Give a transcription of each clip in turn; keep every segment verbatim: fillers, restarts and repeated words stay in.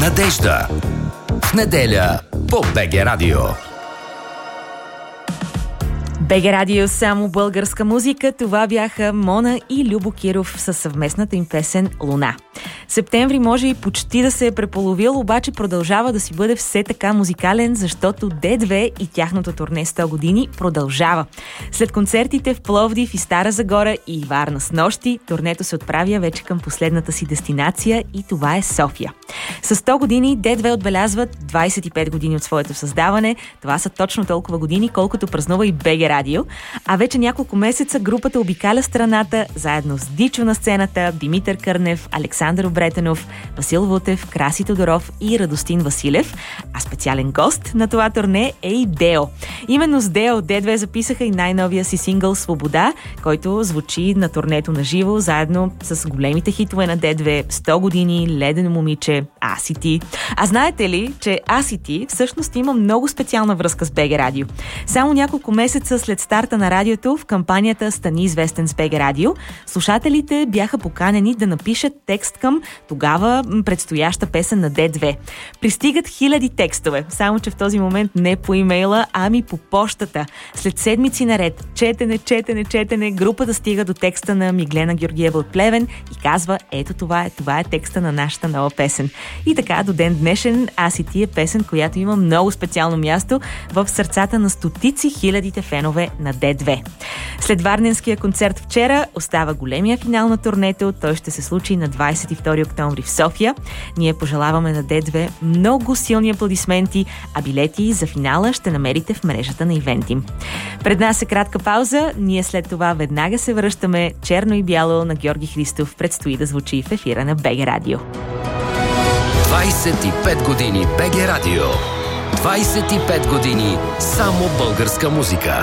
Надежда. В неделя по БГ Радио. БГ Радио, само българска музика. Това бяха Мона и Любо Киров със съвместната им песен «Луна». Септември може и почти да се е преполовил, обаче продължава да си бъде все така музикален, защото Д две и тяхното турне сто години продължава. След концертите в Пловдив и Стара Загора и Варна с нощи, турнето се отправя вече към последната си дестинация и това е София. С сто години Д две отбелязват двайсет и пет години от своето създаване. Това са точно толкова години, колкото празнува и БГ Радио. А вече няколко месеца групата обикаля страната заедно с Дичо на сцената, Димитър Кърнев, Александър Бретенов, Васил Вутев, Краси Тодоров и Радостин Василев. А специален гост на това турне е и Део. Именно с Део Д две записаха и най-новия си сингъл «Свобода», който звучи на турнето на живо, заедно с големите хитове на Д две сто години, Ледено момиче, Аз и ти. А знаете ли, че Аз и ти всъщност има много специална връзка с БГ Радио? Само няколко месеца след старта на радиото в кампанията «Стани известен с БГ Радио», слушателите бяха поканени да напишат текст към тогава предстояща песен на Д две. Пристигат хиляди текстове, само че в този момент не по имейла, ами по пощата. След седмици наред, четене, четене, четене, групата стига до текста на Миглена Георгиева от Плевен и казва: ето това е, това е текста на нашата нова песен. И така до ден днешен Аз и ти е песен, която има много специално място в сърцата на стотици хилядите фенове на Д две. След варненския концерт вчера остава големия финал на турнето. Той ще се случи на двайсет и втори октомври в София. Ние пожелаваме на Д две много силни аплодисменти, а билети за финала ще намерите в мрежата на Ивентим. Пред нас е кратка пауза. Ние след това веднага се връщаме. Черно и бяло на Георги Христов предстои да звучи в ефира на БГ Радио. двайсет и пет години БГ Радио. двайсет и пет години само българска музика.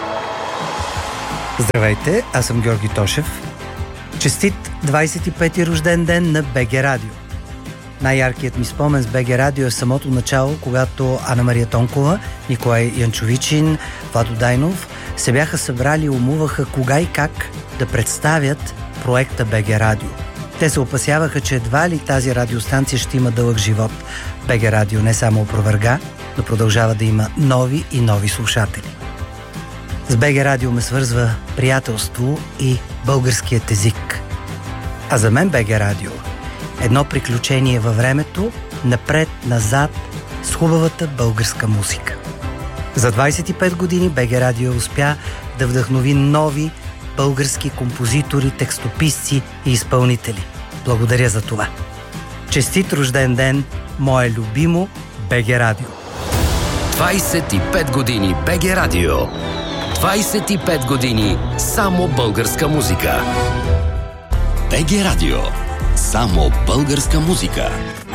Здравейте, аз съм Георги Тошев. Честит двайсет и пети рожден ден на БГ Радио. Най-яркият ми спомен с БГ Радио е самото начало, когато Ана Мария Тонкова, Николай Янчовичин, Владо Дайнов се бяха събрали и умуваха кога и как да представят проекта БГ Радио. Те се опасяваха, че едва ли тази радиостанция ще има дълъг живот. БГ Радио не само опроверга, но продължава да има нови и нови слушатели. С БГ Радио ме свързва приятелство и българският език. А за мен БГ Радио е едно приключение във времето, напред-назад с хубавата българска музика. За двайсет и пет години БГ Радио успя да вдъхнови нови български композитори, текстописци и изпълнители. Благодаря за това. Честит рожден ден, мое любимо БГ Радио. двайсет и пет години БГ Радио. двайсет и пет години само българска музика. БГ Радио. Само българска музика.